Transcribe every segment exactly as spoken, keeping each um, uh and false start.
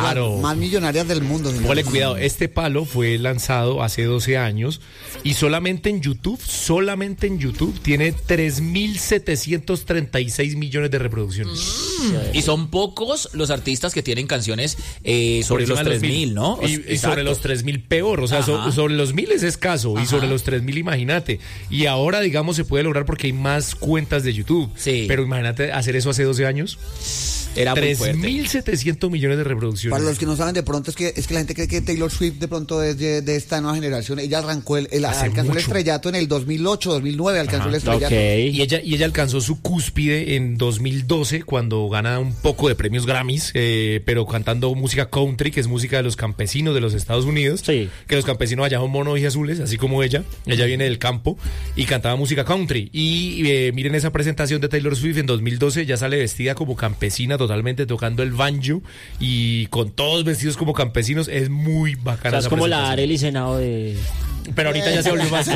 Claro. Más, más millonarias del mundo. Póngale cuidado, este palo fue lanzado hace doce años y solamente en YouTube, solamente en YouTube tiene tres mil setecientos treinta y seis millones de reproducciones. Mm. Y son pocos los artistas que tienen canciones eh, sobre los tres mil, ¿no? Y, y sobre los tres mil peor, o sea, so, sobre los mil es escaso. Ajá. Y sobre los tres mil imagínate. Y ahora, digamos, se puede lograr porque hay más cuentas de YouTube. Sí. Pero imagínate hacer eso hace doce años. Era muy fuerte. tres mil setecientos millones de reproducciones. Para los que no saben, de pronto es que es que la gente cree que Taylor Swift de pronto es de, de esta nueva generación. Ella arrancó el, el alcanzó mucho. el estrellato en el dos mil ocho, dos mil nueve alcanzó Ajá. el estrellato. Okay. Y ella y ella alcanzó su cúspide en dos mil doce cuando gana un poco de premios Grammys, eh, pero cantando música country, que es música de los campesinos de los Estados Unidos. Sí. Que los campesinos allá son monos y azules, así como ella. Ella viene del campo y cantaba música country. Y eh, miren esa presentación de Taylor Swift en dos mil doce, ya sale vestida como campesina totalmente, tocando el banjo y con todos vestidos como campesinos. Es muy bacana. O sea, es como la Arely Senado de... Pero ahorita ya se volvió más.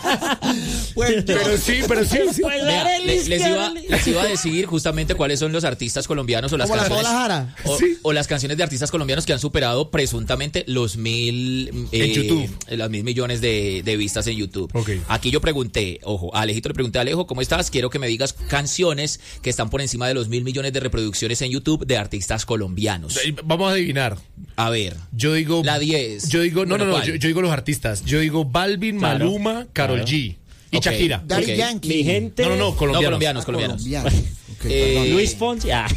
Bueno, pero sí, pero sí. sí. Mira, les, les, iba, les iba a decir justamente cuáles son los artistas colombianos o las como canciones la o, sí. o las canciones de artistas colombianos que han superado presuntamente los mil eh, en YouTube, los mil millones de, de vistas en YouTube. Okay. Aquí yo pregunté, ojo, a Alejito le pregunté a Alejo, ¿cómo estás? Quiero que me digas canciones que están por encima de los mil millones de reproducciones en YouTube de artistas colombianos. Vamos a adivinar. A ver. Yo digo. La diez. Yo digo, no, bueno, no, no, yo, yo digo los artistas. Yo digo Balvin, claro, Maluma, Karol claro. G. Y okay. Shakira. Daddy okay. Yankee. Mi gente. No, no, no, colombianos. No, colombianos, colombianos. colombianos. Okay, eh, Luis Fonsi. Ah.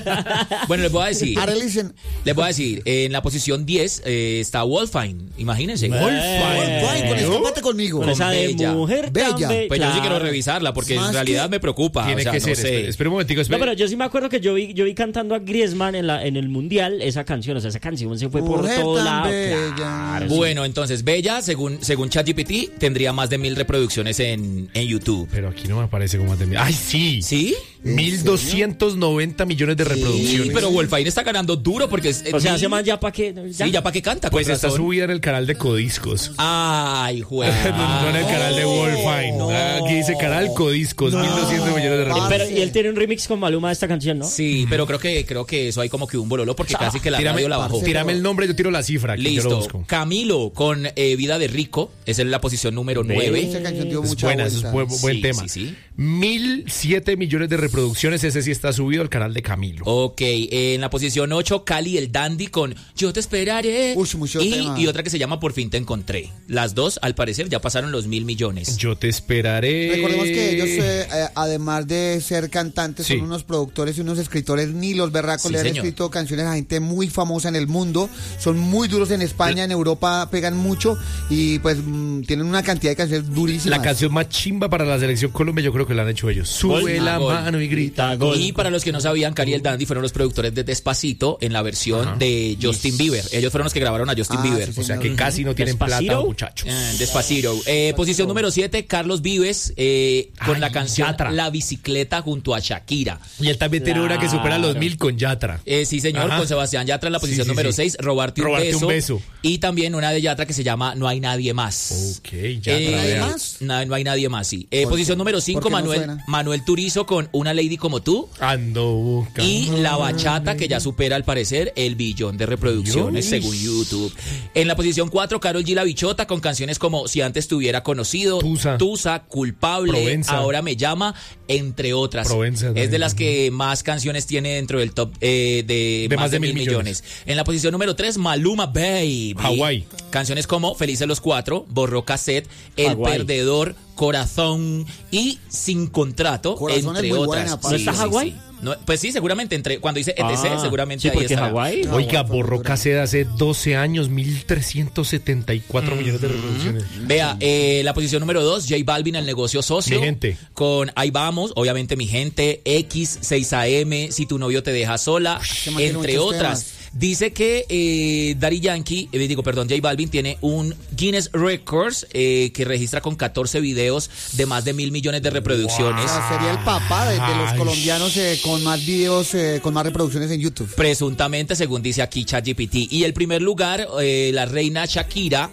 Bueno, les voy a decir. Arely, les voy a decir, en la posición diez eh, está Wolfine. Imagínense. Wolfine, con Escápate conmigo. Con esa de Bella. mujer Bella. Be Pues claro. yo sí quiero revisarla porque Más en realidad que... me preocupa. Tiene o sea, que no ser. sé. Espera, espera un momentico. Espera. No, pero yo sí me acuerdo que yo vi, yo vi cantando a Griezmann en, la, en el Mundial esa canción. O sea, esa canción se fue por Mujer todo tan lado. bella. Claro, Bueno, entonces Bella, según, según ChatGPT, tendría más de mil reproducciones en, en YouTube. Pero aquí no me aparece como más de mil. ¡Ay, sí! ¿Sí? mil doscientos noventa millones de reproducciones. Sí, pero Wolfine está ganando duro porque... Es, O sea, mil... ese man ya para qué... ¿Ya? Sí, ya para qué canta. Pues con está razón. subida en el canal de Codiscos. Ay, juega. no, no en el canal de Wolfine. No. Aquí dice canal Codiscos, no. mil doscientos millones de reproducciones. Pero, y él tiene un remix con Maluma de esta canción, ¿no? Sí, pero creo que creo que eso hay como que un bololo porque ah, casi que la tírame, radio la bajó. Tírame el nombre, yo tiro la cifra. Que yo lo Listo. busco. Camilo con eh, Vida de Rico, esa es la posición número nueve. Esa canción dio Es mucha buena, eso es buen, buen sí, tema. Sí, sí. Mil siete millones de reproducciones, ese sí está subido al canal de Camilo. Ok, eh, en la posición ocho, Cali el Dandy con Yo te esperaré. Uy, mucho y, tema. y otra que se llama Por fin te encontré. Las dos, al parecer, ya pasaron los mil millones. Yo te esperaré. Recordemos que ellos, eh, eh, además de ser cantantes, Sí. son unos productores y unos escritores. Ni los berracos Sí, le han señor. escrito canciones a gente muy famosa en el mundo. Son muy duros en España, en Europa pegan mucho y pues mmm, tienen una cantidad de canciones durísimas. La canción más chimba para la selección Colombia, yo creo que la han hecho ellos. Sube Gol. la Gol. mano y grita gol. Y para los que no sabían, Cali el Dandy fueron los productores de Despacito en la versión Ajá. de Justin Bieber. Ellos fueron los que grabaron a Justin Ah, Bieber. sí, O sea señor. que casi no tienen ¿Despacito? plata, muchachos. Ah, Despacito. Eh, posición número siete, Carlos Vives eh, con Ay, la canción Yatra. La Bicicleta junto a Shakira. Y él también tiene una que supera los Claro. mil con Yatra. Eh, sí, señor, Ajá. con Sebastián Yatra en la posición Sí, sí, número sí. seis, Robarte, un, Robarte beso, un beso. Y también una de Yatra que se llama No hay nadie más. Ok, Yatra. Eh, ¿Nadie vea. más? No, no hay nadie más, sí. Eh, ¿Por posición qué? número ¿Por cinco, qué no Manuel, suena? Manuel Turizo con Una Lady como tú. Ando buscando. Y la bachata que ya supera al parecer el billón de reproducciones Dios. según YouTube. En la posición cuatro, Karol G La Bichota con canciones como Si antes te hubiera conocido, Tusa. Tusa, Culpable, Provenza. Ahora me llama, entre otras. Provenza es de también. las que más canciones tiene dentro del top eh, de, más de mil millones. En la posición número tres, Maluma Baby. Hawái. Canciones como Felices los Cuatro, Borró Cassette, El Hawái. Perdedor, Corazón y Sin Contrato, Corazón entre es muy otras. buena, ¿No está Hawái? No, pues sí, seguramente entre cuando dice E T C, Ah, seguramente sí, ahí porque estará. Hawái. No, Oiga, bueno, borró dura. cassette hace doce años, mil trescientos setenta y cuatro millones de reproducciones. Vea, eh, la posición número dos, J Balvin, El Negocio Socio. Mi gente. Con Ahí Vamos, obviamente Mi Gente, X, seis A M, Si tu novio te deja sola, Ese man tiene entre muchos otras. temas. Dice que eh, Daddy Yankee, eh, digo, perdón, J Balvin tiene un Guinness Records eh, que registra con catorce videos de más de mil millones de reproducciones. O sea, sería el papá de, de los Ay. colombianos eh, con más videos, eh, con más reproducciones en YouTube. Presuntamente, según dice aquí ChatGPT. Y el primer lugar, eh, la reina Shakira,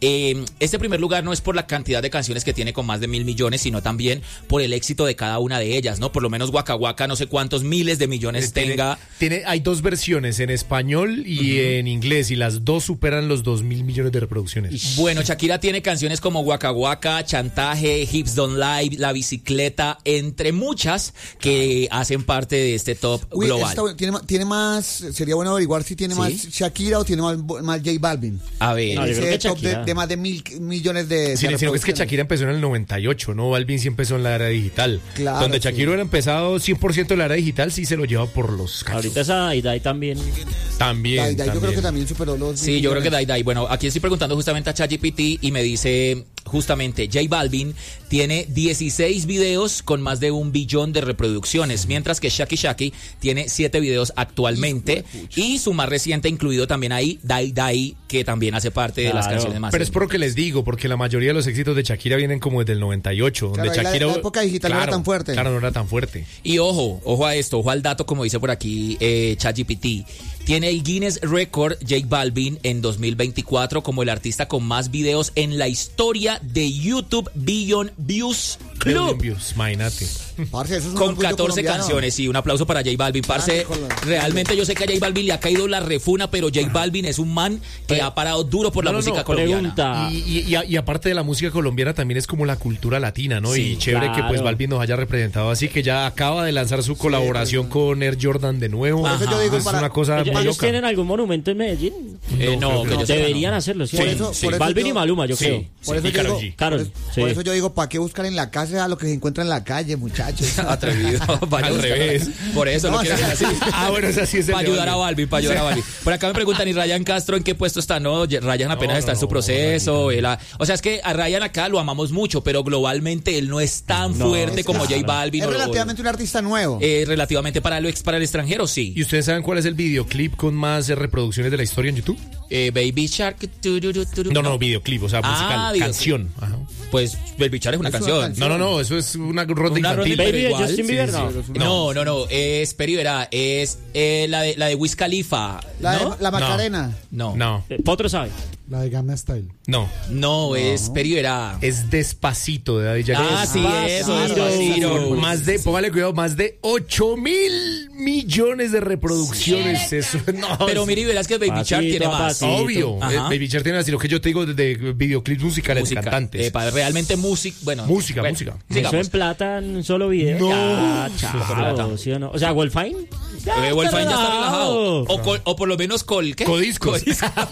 Eh, este primer lugar no es por la cantidad de canciones que tiene con más de mil millones, sino también por el éxito de cada una de ellas, ¿no? Por lo menos Waka Waka no sé cuántos miles de millones tiene, tenga. Tiene, hay dos versiones, en español y uh-huh. en inglés, y las dos superan los dos mil millones de reproducciones. Bueno, Shakira tiene canciones como Waka Waka, Chantaje, Hips Don't Lie, La Bicicleta, entre muchas que hacen parte de este top Uy, global. Esta, ¿tiene, ¿Tiene más? Sería bueno averiguar si tiene ¿Sí? más Shakira o tiene más, más J Balvin. A ver. No, ese top de, de más de mil millones de... Sí, de sino que es que Shakira empezó en el noventa y ocho, ¿no? Balvin sí empezó en la era digital. Claro, Donde Shakira sí. hubiera empezado cien por ciento de la era digital, sí se lo lleva por los cachos. Ahorita esa Dai Dai también. También, Dai Dai también. Yo creo que también superó los... Sí, yo creo que Dai Dai. Bueno, aquí estoy preguntando justamente a ChatGPT y me dice justamente J Balvin tiene dieciséis videos con más de un billón de reproducciones, mientras que Shaki Shaki tiene siete videos actualmente y su más reciente incluido también ahí, Dai Dai, que también hace parte claro. de las canciones más. Pero es por lo que les digo, porque la mayoría de los éxitos de Shakira vienen como desde el noventa y ocho, donde claro, Shakira... La, la época digital claro, no era tan fuerte. Claro, no era tan fuerte. Y ojo, ojo a esto, ojo al dato, como dice por aquí eh, ChatGPT. Tiene el Guinness Record J Balvin en dos mil veinticuatro como el artista con más videos en la historia de YouTube Billion Views Club. Billion Views, imagínate. Parce, eso es un con catorce colombiano. canciones, y un aplauso para J Balvin. Parce, realmente yo sé que a J Balvin le ha caído la refuna, pero J Balvin es un man que pero, ha parado duro por la no, música no, colombiana. Y, y, y, y aparte de la música colombiana también es como la cultura latina, ¿no? Sí, y chévere claro. que pues Balvin nos haya representado, así que ya acaba de lanzar su colaboración sí, con Air Jordan de nuevo. Por eso yo digo, es para, una cosa ellos, muy ¿ellos loca. tienen algún monumento en Medellín? Eh, no, no, no deberían no. hacerlo, ¿sí? Por eso, sí. por eso Balvin yo, y Maluma, yo sí, creo. Por, sí, eso yo digo, Karol por, G. por Sí. eso yo digo, ¿para qué buscar en la casa a lo que se encuentra en la calle, muchachos? Atrevido. Al revés. Por eso no, lo quiero decir así. Ah, bueno, eso sí es el Para ayudar a Balvin, para ayudar a Balvin. Por acá me preguntan, ¿y Ryan Castro en qué puesto está? No, Ryan apenas no, está no, en su proceso. Él ha, o sea, es que a Ryan acá lo amamos mucho, pero globalmente él no es tan no, fuerte es como claro. J Balvin. Es o, relativamente un artista nuevo. Eh, relativamente para el, para el extranjero, sí. ¿Y ustedes saben cuál es el videoclip con más reproducciones de la historia en YouTube? Eh, Baby Shark. Tu, tu, tu, tu, no, no, videoclip, o sea, ah, musical, canción. Ajá. Pues Baby Shark es una, canción. una canción. No, no, no, eso es una ronda una infantil. Baby de Justin Bieber, sí, no. Sí, no. No, no, no, es Perivera, es eh, la de la de Wiz Khalifa. La, ¿no? de, la Macarena. No. No. Eh, Potro sabe. La de Gamma Style. No. No, no. es Perivera. Es Despacito de Daddy Yankee. Ah, sí, eso, Despacito. Más de, póngale cuidado, más de ocho mil millones de reproducciones. Sí. Eso, no, pero mire, verás que Baby pasito, Shark tiene más. Pasito. Obvio. Eh, Baby Shark tiene más, lo que yo te digo de videoclips musicales música, de cantantes. Eh, para realmente música, bueno. Música, bueno, música. Eso en plata en un solo video. No. Ya, chao, ¿sí o no? O sea, Wolfine. Ya, eh, Wolfine ya está relajado. O, col, o por lo menos col, ¿qué? Codiscos.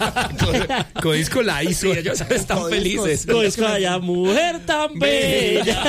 Codisco la hizo. Sí, ellos están Codiscos. Felices. Codisco allá, mujer tan bella.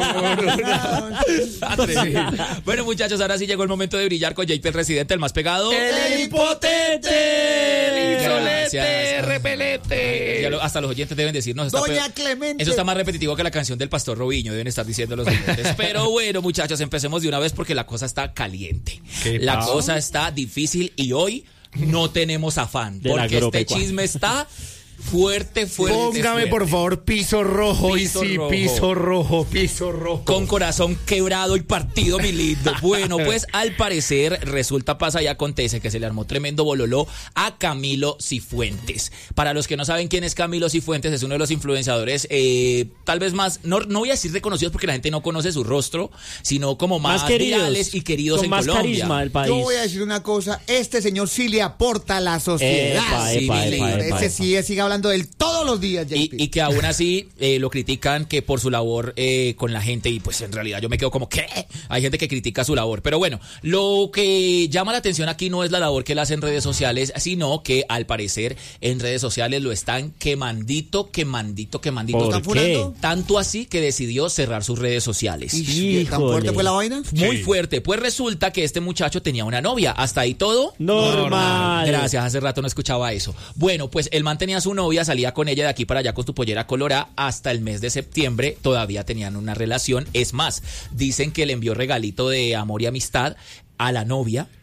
Bueno, muchachos, ahora sí llegó el momento de brillar con J P, el residente, el más pegado. El impotente, el insolente, repelente. Ya lo, hasta los oyentes deben decirnos. Doña Clemente. Eso está más repetitivo que la canción del Pastor Robinho, deben estar diciendo los oyentes. Pero bueno, muchachos, empecemos de una vez porque la cosa está caliente. La cosa está difícil y hoy no tenemos afán. De porque este chisme está fuerte, fuerte. Póngame, fuerte. por favor, piso rojo. Piso y sí, rojo. piso rojo, piso rojo. Con corazón quebrado y partido, mi lindo. Bueno, pues al parecer resulta, pasa y acontece que se le armó tremendo bololó a Camilo Cifuentes. Para los que no saben quién es Camilo Cifuentes, es uno de los influenciadores, eh, tal vez más, no, no voy a decir reconocidos porque la gente no conoce su rostro, sino como más, más queridos, virales y queridos con en más Colombia. Carisma del país. Yo voy a decir una cosa, este señor sí le aporta a la sociedad. Epa, sí, epa, sí, epa, epa, ese epa. sí sigue hablando de él todos los días, y, y que aún así eh, lo critican que por su labor eh, con la gente, y pues en realidad yo me quedo como, ¿qué? Hay gente que critica su labor, pero bueno, lo que llama la atención aquí no es la labor que él hace en redes sociales, sino que al parecer en redes sociales lo están quemandito, quemandito, quemandito. ¿Por qué? Tanto así que decidió cerrar sus redes sociales. ¿Y tan fuerte fue la vaina? Muy sí. fuerte, pues resulta que este muchacho tenía una novia, hasta ahí todo normal. Gracias, hace rato no escuchaba eso. Bueno, pues el man tenía a su novia, salía con ella de aquí para allá con su pollera colorada, hasta el mes de septiembre todavía tenían una relación. Es más, dicen que le envió regalito de amor y amistad a la novia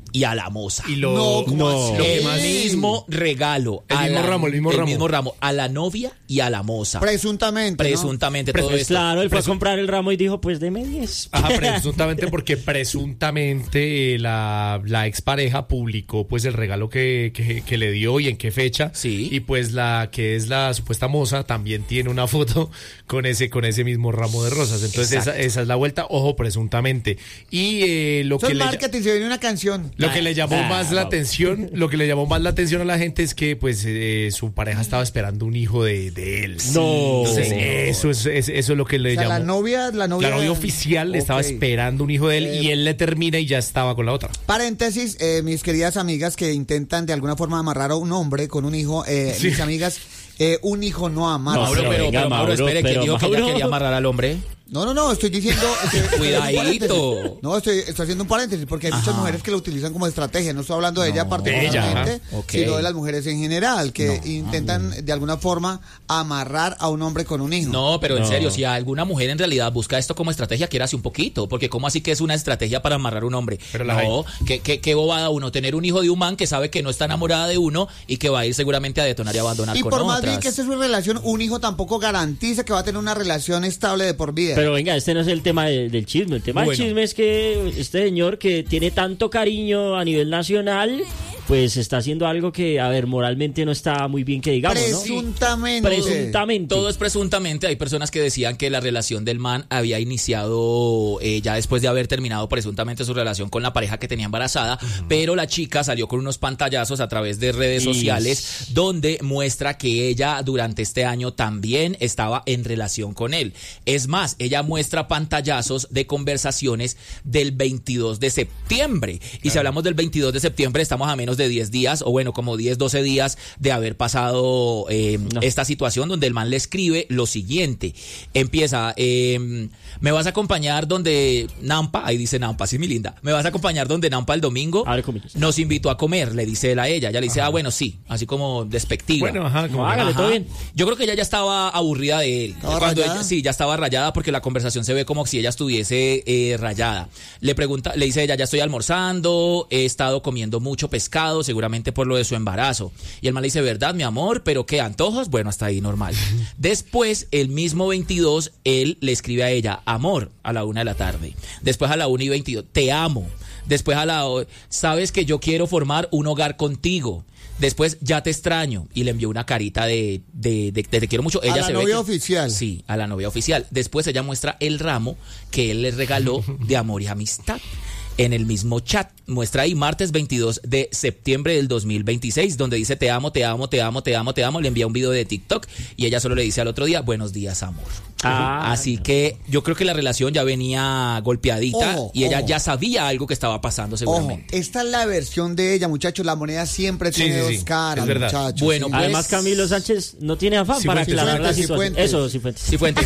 y a la moza. Y lo, No, ¿cómo no. así? lo que El más- mismo regalo. El a mismo la- ramo, el mismo ramo. ramo. A la novia y a la moza. Presuntamente, ¿no? Presuntamente todo Presu- esto. Claro, él fue a Presu- comprar el ramo y dijo, pues deme diez. Ajá, presuntamente porque presuntamente eh, la, la expareja publicó pues el regalo que, que, que le dio y en qué fecha. Sí. Y pues la que es la supuesta moza también tiene una foto con ese, con ese mismo ramo de rosas. Entonces esa, Exacto. esa es la vuelta, ojo, presuntamente. Y eh, lo Eso que es le... marketing, se viene una canción. Lo que le llamó Ah, más la vamos. atención, lo que le llamó más la atención a la gente es que pues eh, su pareja estaba esperando un hijo de, de él. No. Entonces eso es, es- eso es lo que le O sea, llamó. la novia, la novia, La novia oficial Ok. estaba esperando un hijo de él Eh, y él le termina y ya estaba con la otra. Paréntesis, eh, mis queridas amigas que intentan de alguna forma amarrar a un hombre con un hijo, eh, Sí. mis amigas, eh, un hijo no amarra. No, Mauro, pero pero, venga, pero, Mauro, Mauro, espere, pero que dijo que ella Mauro. quería amarrar al hombre. No, no, no, estoy diciendo... estoy- estoy haciendo un Cuidadito. paréntesis. No, estoy, estoy haciendo un paréntesis porque hay muchas Ajá. mujeres que lo utilizan como estrategia. No estoy hablando de ella particularmente, ella, ajá. Ok. sino de las mujeres en general, que intentan de alguna forma amarrar a un hombre con un hijo. No, pero en No. serio, si alguna mujer en realidad busca esto como estrategia, quiérase un poquito, porque ¿cómo así que es una estrategia para amarrar a un hombre? Pero la no, qué, qué, qué bobada uno, tener un hijo de un man que sabe que no está enamorada de uno y que va a ir seguramente a detonar y abandonar Y con por más otras. bien que esté su relación, un hijo tampoco garantiza que va a tener una relación estable de por vida. Pero venga, este no es el tema de- del chisme. El tema Bueno. del chisme es que este señor que tiene tanto cariño a nivel nacional, pues está haciendo algo que, a ver, moralmente no está muy bien que digamos, ¿no? Presuntamente. Presuntamente. Todo es presuntamente. Hay personas que decían que la relación del man había iniciado eh, ya después de haber terminado presuntamente su relación con la pareja que tenía embarazada, pero la chica salió con unos pantallazos a través de redes Is. sociales donde muestra que ella durante este año también estaba en relación con él. Es más, ella muestra pantallazos de conversaciones del veintidós de septiembre. Y si hablamos del veintidós de septiembre, estamos a menos de diez días, o bueno, como diez, doce días de haber pasado eh, No. esta situación donde el man le escribe lo siguiente. Empieza, eh, me vas a acompañar donde Nampa, ahí dice Nampa, sí, mi linda, me vas a acompañar donde Nampa el domingo. Abre comillas. Nos invitó a comer, le dice él a ella. Ella le dice, ah, bueno, sí, así como despectiva. Bueno, ajá, como No, hágale, Ajá. todo bien. Yo creo que ella ya estaba aburrida de él. ¿Estaba Cuando rayada? ella- sí, ya estaba rayada porque la conversación se ve como si ella estuviese eh, rayada. Le pregunta, le dice ella, ya estoy almorzando, he estado comiendo mucho pescado, seguramente por lo de su embarazo. Y el man le dice, ¿verdad, mi amor? ¿Pero qué, antojos? Bueno, hasta ahí normal. Después, el mismo veintidós, él le escribe a ella, amor, a la una de la tarde. Después a la una y veintidós, te amo. Después a la, o- sabes que yo quiero formar un hogar contigo. Después, ya te extraño. Y le envió una carita de, de, de- de te quiero mucho. Ella la se ve novia que- oficial. Sí, a la novia oficial. Después ella muestra el ramo que él le regaló de amor y amistad. En el mismo chat, muestra ahí martes veintidós de septiembre del dos mil veintiséis, donde dice te amo, te amo, te amo, te amo, te amo. Le envía un video de TikTok y ella solo le dice al otro día, buenos días, amor. Ah, Así que yo creo que la relación ya venía golpeadita Ojo, y ella ojo. ya sabía algo que estaba pasando Ojo, seguramente. esta es la versión de ella, muchachos. La moneda siempre Sí, tiene sí, dos sí, caras, es verdad. muchachos. Bueno, sí. pues- Además, Camilo Sánchez no tiene afán Sí, para Fuentes, aclarar la Fuentes, situación. Fuentes. Eso, sí, Fuentes. Sí, Fuentes.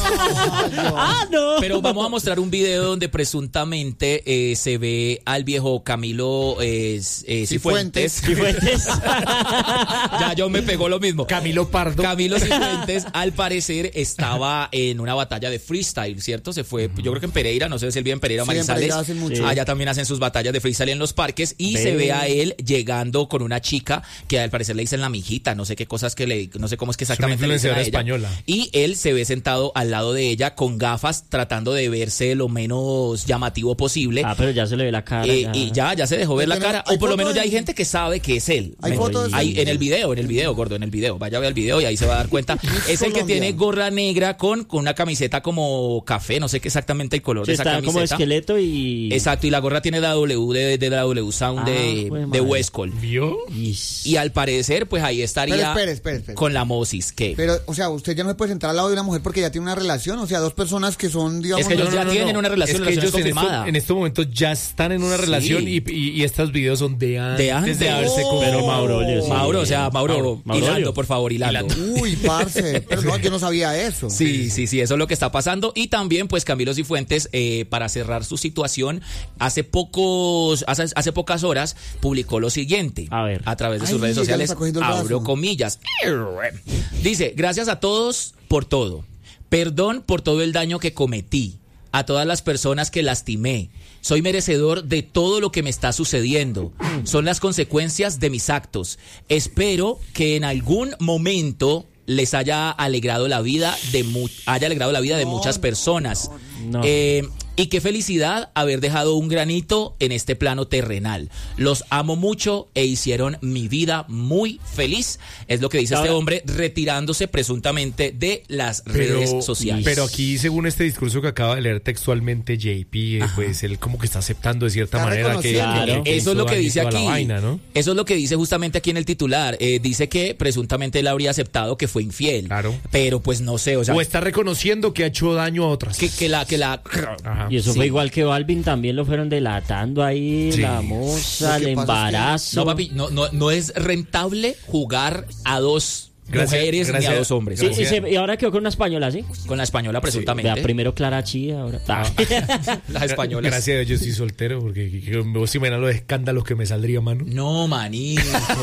Ah, no. Pero vamos a mostrar un video donde presuntamente eh, se ve al viejo Camilo eh, eh, Cifuentes. Cifuentes. Sí, Fuentes. Ya yo me pegó lo mismo. Camilo Pardo. Camilo Cifuentes, al parecer, estaba en una batalla de freestyle, ¿cierto? Se fue, yo creo que en Pereira, no sé si él vive en Pereira o Sí, en Manizales. Pereira hacen mucho. Sí. Allá también hacen sus batallas de freestyle en los parques y Ve. se ve a él llegando con una chica que al parecer le dicen la mijita, no sé qué cosas que le, no sé cómo es que Es una exactamente le dicen a ella. influenciadora española. Y él se ve sentado al lado de ella con gafas, tratando de verse lo menos llamativo posible. Ah, pero ya se le ve la cara. Eh, ya. y ya, ya se dejó ver la Pero cara. hay O por lo fotos menos ya hay de- gente que sabe que es él. Hay Me- fotos de- hay- en el video, en el video, gordo, en el video. Vaya a ver el video y ahí se va a dar cuenta. Es el que Colombia. tiene gorra negra con, con una camiseta como café, no sé qué exactamente el color Sí, de esa está como camiseta. esqueleto y... Exacto, y la gorra tiene la W de, de la W Sound Ah, de, jue de madre. Westcol. ¿Vio? Is. Y al parecer, pues ahí estaría Pero espere, espere, espere. con la Mosis. ¿Qué? Pero, o sea, usted ya no se puede sentar al lado de una mujer porque ya tiene una relación. O sea, dos personas que son, digamos... Es que ellos no- ya tienen una relación, Es la que relación ellos es en, esto- confirmada. en este momento ya están en una Sí. relación y, y, y estos videos son de antes de, antes. haberse Oh. confirmado. Pero Mauro, sí. Mauro, o sea, Mauro, Mauro, Mauro. hilando, por favor, hilando. Hilando. Uy, parce. Pero no, yo no sabía eso. Sí, sí, sí, eso es lo que está pasando. Y también, pues, Camilo Cifuentes, eh, para cerrar su situación, hace pocos, hace, hace pocas horas, publicó lo siguiente. A ver. A través de sus Ay, redes ya le sociales, está cogiendo el abro brazo. comillas. Dice, gracias a todos por todo. Perdón por todo el daño que cometí. a todas las personas que lastimé. Soy merecedor de todo lo que me está sucediendo. Son las consecuencias de mis actos. Espero que en algún momento les haya alegrado la vida de mu- haya alegrado la vida de muchas personas. No. Eh, y qué felicidad haber dejado un granito en este plano terrenal. Los amo mucho e hicieron mi vida muy feliz. Es lo que dice Ahora, este hombre retirándose presuntamente de las Pero, redes sociales. pero aquí, según este discurso que acaba de leer textualmente J P, eh, pues él como que está aceptando de cierta Está manera que, reconociendo. que- que Eso es lo hizo que daño y dice toda la aquí. vaina, ¿no? Eso es lo que dice justamente aquí en el titular. Eh, dice que presuntamente él habría aceptado que fue infiel. Claro. Pero pues no sé, o sea, O está reconociendo que ha hecho daño a otras. que, que la que la Ajá. Y eso Sí. fue igual que Balvin, también lo fueron delatando ahí, Sí. la moza, Lo que el pasa es que- embarazo. No, papi, no, no, no es rentable jugar a dos Gracias- mujeres gracias- ni a dos hombres. Sí, gracias. y, se- y ahora quedó con una española, ¿sí? Con la española presuntamente. Vea, primero Clara Chía, ahora... Ah. Las españolas. Gracias a Dios yo estoy soltero porque que- que vos si me dan los escándalos que me saldría, mano. No, manito.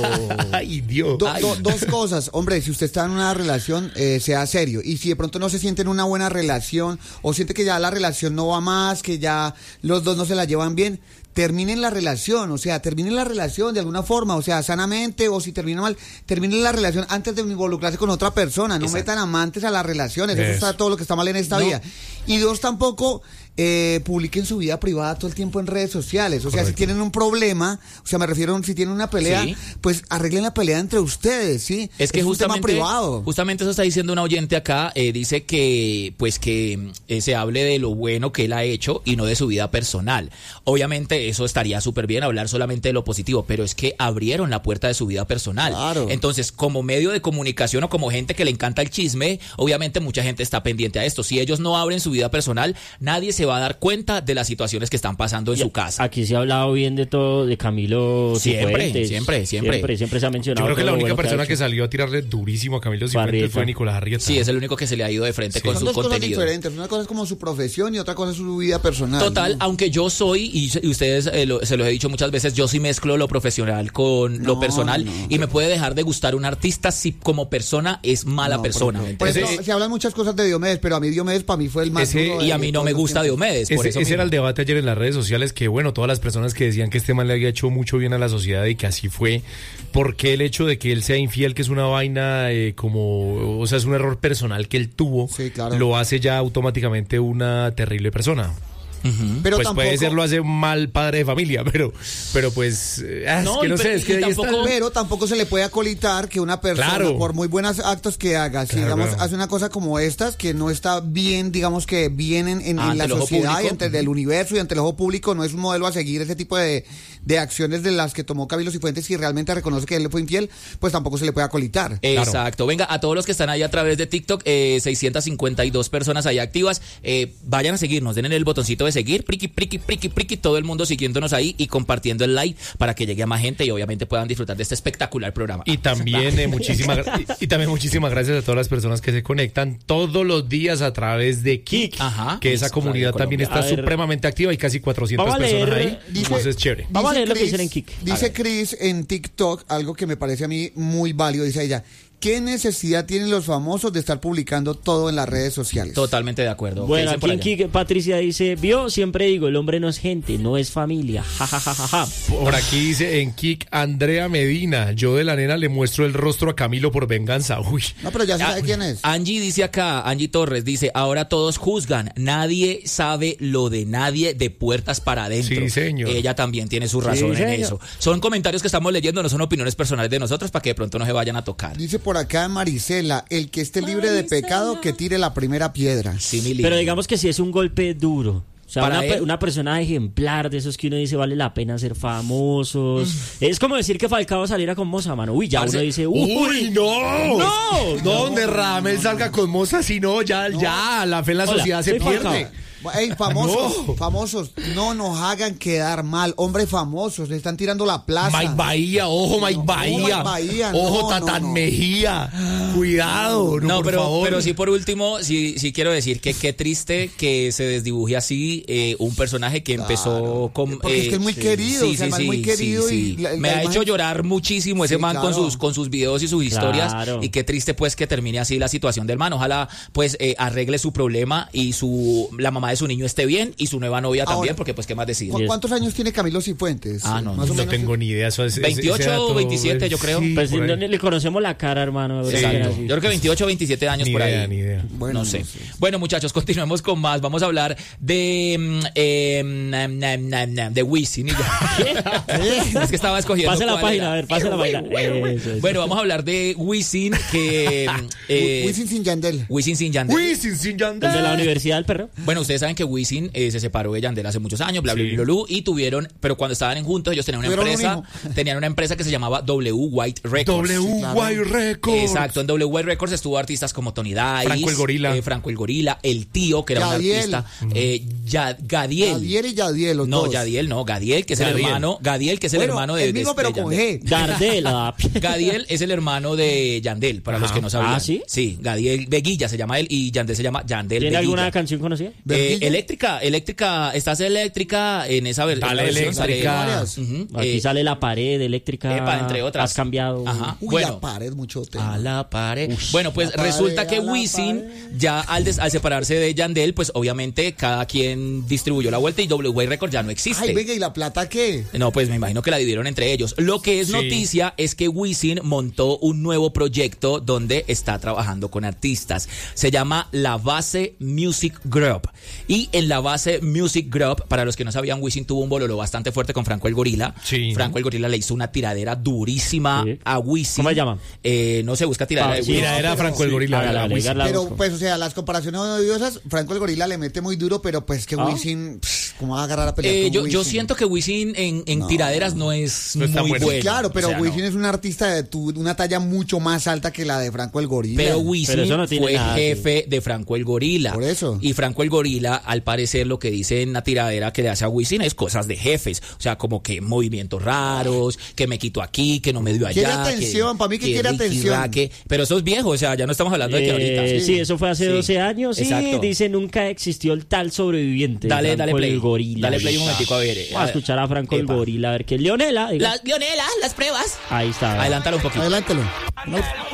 Ay, Dios. Do- Ay. do- dos cosas, hombre, si usted está en una relación, eh, sea serio. Y si de pronto no se siente en una buena relación o siente que ya la relación no va más, que ya los dos no se la llevan bien, terminen la relación, o sea, terminen la relación de alguna forma, o sea, sanamente, o si termina mal, terminen la relación antes de involucrarse con otra persona, no Exacto. metan amantes a las relaciones, eso Eso. está todo lo que está mal en esta No. vida. Y dos, tampoco eh, publiquen su vida privada todo el tiempo en redes sociales, o sea, si Correcto. tienen un problema, o sea, me refiero, si tienen una pelea, Sí. pues arreglen la pelea entre ustedes, ¿sí? Es que un justamente, tema privado. justamente eso está diciendo una oyente acá, eh, dice que pues que eh, se hable de lo bueno que él ha hecho y no de su vida personal. Obviamente eso estaría súper bien, hablar solamente de lo positivo, pero es que abrieron la puerta de su vida personal. Claro. Entonces, como medio de comunicación o como gente que le encanta el chisme, obviamente mucha gente está pendiente a esto. Si ellos no abren su vida personal, nadie se va a dar cuenta de las situaciones que están pasando en Y su casa. Aquí se ha hablado bien de todo, de Camilo Siempre, Cifuentes. siempre, siempre. Siempre, siempre se ha mencionado. Yo creo que todo la lo única bueno persona ha que hecho. salió a tirarle durísimo a Camilo Cifuentes Arrieta. fue Nicolás Arrieta. Sí, es el único que se le ha ido de frente Sí. con Son su dos cosas contenido. diferentes, una cosa es como su profesión y otra cosa es su vida personal. Total, ¿no? aunque yo soy, y, y ustedes eh, lo- se los he dicho muchas veces, yo sí mezclo lo profesional con lo No, personal no. y me puede dejar de gustar un artista si como persona es mala No, persona. por- ¿me por entiendes? eso se hablan muchas cosas de Diomedes, pero a mí Diomedes para mí fue el más Ese- duro de- y a mí de no todos me los gusta tiempos. Diomedes, por Ese, eso ese era mismo. el debate ayer en las redes sociales, que bueno, todas las personas que decían que este man le había hecho mucho bien a la sociedad y que así fue, porque el hecho de que él sea infiel, que es una vaina eh, como, o sea, es un error personal que él tuvo, Sí, claro. lo hace ya automáticamente una terrible persona. Ujú. Pero pues tampoco, puede ser, lo hace mal padre de familia, pero, pero pues, eh, ah, No, es que no y sé, pe- es que y ahí está. tampoco- pero tampoco se le puede acolitar que una persona, Claro. por muy buenos actos que haga, si Claro, digamos claro. hace una cosa como estas, que no está bien, digamos que bien en, en- en Ante la el ojo sociedad y público. ante el universo y ante el ojo público, no es un modelo a seguir ese tipo de, de acciones de las que tomó Camilo Cifuentes, si realmente reconoce que él le fue infiel, pues tampoco se le puede acolitar. Exacto. Venga, a todos los que están ahí a través de TikTok, eh, seiscientas cincuenta y dos personas ahí activas, eh, vayan a seguirnos, denle el botoncito de seguir, priqui, priqui, priqui, priqui, todo el mundo siguiéndonos ahí y compartiendo el like para que llegue a más gente y obviamente puedan disfrutar de este espectacular programa. Y también, eh, muchísimas, gra- y, y también muchísimas gracias a todas las personas que se conectan todos los días a través de Kik, Ajá. que esa Listo, comunidad Radio también Colombia. está A ver. supremamente activa, hay casi cuatrocientas Vamos a personas leer, ahí, dice- entonces es chévere. Vamos a leer lo que Chris- dicen en Kik. Dice Chris en TikTok algo que me parece a mí muy válido. Dice ella, ¿qué necesidad tienen los famosos de estar publicando todo en las redes sociales? Totalmente de acuerdo. ¿Qué Bueno, dicen por aquí en allá? Kik, Patricia dice, vio, siempre digo, el hombre no es gente, no es familia. Ja, ja, ja, ja, ja. Por aquí dice en Kik Andrea Medina, yo de la nena le muestro el rostro a Camilo por venganza. Uy, No, pero ya se Ah, sabe quién es. Angie dice acá, Angie Torres dice, ahora todos juzgan, nadie sabe lo de nadie de puertas para adentro. Sí, señor. Ella también tiene su razón en señor. eso. Son comentarios que estamos leyendo, no son opiniones personales de nosotros para que de pronto no se vayan a tocar. Dice por acá Maricela, el que esté libre de pecado que tire la primera piedra. Sí, mi Pero lindo. digamos que sí es un golpe duro. O sea, Para una, pe- él. una persona ejemplar de esos que uno dice vale la pena ser famosos. Es como decir que Falcao saliera con Moza, mano. Uy, ya Parce- uno dice, uy, Uy, no, no, no, donde Radamel salga con Moza, si no, ya, ya, la fe en la Hola, sociedad se soy pierde. Falcao. Ey, famosos, No. famosos, no nos hagan quedar mal. Hombres famosos, le están tirando la plaza. Mike Bahía, ojo Mike No, Bahía, Mike Bahía, ojo no, Tatán no, no. Mejía, cuidado, no, No, por pero, favor. pero sí por último, sí, sí quiero decir que qué triste que se desdibuje así eh, un personaje que empezó con... Porque es que es muy querido, o sea, el man es muy querido y la- Me la ha imagen- hecho llorar muchísimo ese Sí, man con claro. sus con sus videos y sus historias Claro. y qué triste pues que termine así la situación del man. Ojalá pues eh, arregle su problema y su la mamá mamá de su niño esté bien y su nueva novia Ahora, también, porque pues qué más decir. ¿Cu- ¿Cuántos años tiene Camilo Cifuentes? Ah, no, Más o No menos. tengo ni idea. Eso es, ese- ese veintiocho o dato, veintisiete, yo creo. sí, Pues por no ahí. le conocemos la cara, hermano. Exacto. Así. Yo creo que veintiocho o veintisiete años Ni por idea, ahí. ni idea. Bueno, no sé. no sé. Bueno, muchachos, continuemos con más. Vamos a hablar de mm, eh, nam, nam, nam, nam, de Wisin y ya. Es que estaba escogiendo Pase la cuál página, era. a ver, pase la página. Eso, eso. Bueno, vamos a hablar de Wisin que eh, Wisin sin Yandel. Wisin sin Yandel. Wisin sin Yandel. El de la Universidad del Perro. Bueno, ustedes saben que Wisin eh, se separó de Yandel hace muchos años, bla, bla, Sí. bla, bla, y tuvieron, pero cuando estaban en juntos, ellos tenían una Tuvieron un empresa, tenían una empresa que se llamaba W White Records. W Y Records. Exacto, en W White Records estuvo artistas como Tony Dice, Franco el Gorila. eh, Franco el Gorila, El Tío, que era Yadiel. un artista, eh, Ya- Gadiel. Yadiel y Yadiel, los no, dos. Yadiel, no, Gadiel, que es el Gadiel. hermano, Gadiel, que es el Bueno, hermano de el mismo, de- pero de con Yandel. G. Gardel. ah, Gadiel es el hermano de Yandel, para los Ajá. que no sabían. Ah, ¿sí? Sí, Gadiel Veguilla se llama él y Yandel se llama Yandel ¿Tiene Veguilla. alguna canción conocida? Eh, ¿Veguilla? eléctrica, eléctrica, estás eléctrica en esa ver- Dale, en la versión eléctrica. sale- Varias. Ujú, Aquí eh, sale la pared eléctrica. epa, entre otras. Has cambiado. Ajá. Uy, Bueno. la pared, mucho A tema. la pared. Bueno, pues la pared, resulta que a la Wisin, pared. ya al, des- al separarse de Yandel, pues obviamente cada quien distribuyó la vuelta y W Y Records ya no existe. Ay, venga, ¿y la plata qué? No, pues me imagino que la dividieron entre ellos. Lo que es Sí. noticia es que Wisin montó un nuevo proyecto donde está trabajando con artistas. Se llama La Base Music Group. Y en La Base Music Group, para los que no sabían, Wisin tuvo un bololo bastante fuerte con Franco el Gorila. Sí. Franco el Gorila le hizo una tiradera durísima Sí. a Wisin. ¿Cómo se llama? Eh, no se busca tiradera Ah, de sí. Wisin. Mira, era Franco el Gorila. Hágala, era hágala, Wisin. hágala. Pero, busco. pues, o sea, las comparaciones odiosas, Franco el Gorila le mete muy duro, pero pues que Ah. Wisin, pff, ¿cómo va a agarrar a pelear Eh, con yo, yo Wisin? siento que Wisin en, en No. tiraderas no es No está muy bueno. bueno. Claro, pero O sea, no. Wisin es un artista de tu- una talla mucho más alta que la de Franco el Gorila. Pero Wisin Pero eso no tiene fue nada, jefe de Franco el Gorila. Por eso. Y Franco el Gorila, al parecer, lo que dice en la tiradera que le hace a Wisin es cosas de jefes. O sea, como que movimientos raros, que me quito aquí, que no me dio allá. Quiere atención, pa' mí que quiere riqui, atención. raque. Pero eso es viejo, o sea, ya no estamos hablando de que ahorita. Eh, Sí. sí, eso fue hace Sí. doce años y Exacto. dice nunca existió el tal sobreviviente. Dale, Franco dale play. el Gorila. Dale play un momentico, a ver. eh, Vamos a escuchar a Franco el Epa. Gorila, a ver qué. Leonela, diga. Las Leonela, las pruebas. Ahí está. Adelántalo un poquito. Adelántalo. No.